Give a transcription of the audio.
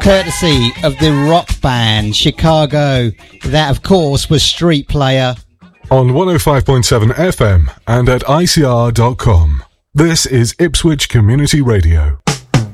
courtesy of the rock band Chicago. That, of course, was Street Player. On 105.7 FM and at ICR.com. This is Ipswich Community Radio.